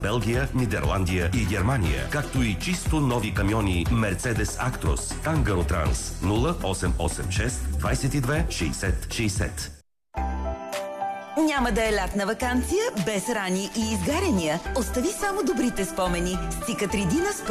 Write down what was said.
Белгия, Нидерландия и Германия, както и чисто нови камиони Mercedes Actros, Tangaro Trans 0886 22 60 60. Няма да е лятна ваканция без рани и изгаряния. Остави само добрите спомени с Цикатридина с